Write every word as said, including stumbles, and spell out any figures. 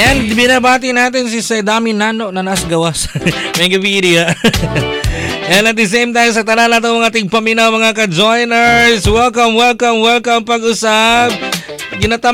And binabati natin si Dami Nano na nas gawas. May gabi niya. And at the same time, sa tanan nato mga tigpaminaw mga ka-joiners, welcome, welcome, welcome pag-usab. Ginatam